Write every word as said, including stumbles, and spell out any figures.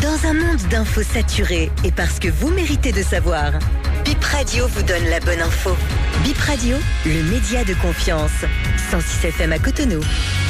Dans un monde d'infos saturées et parce que vous méritez de savoir, Bip Radio vous donne la bonne info. Bip Radio, le média de confiance. cent six F M à Cotonou.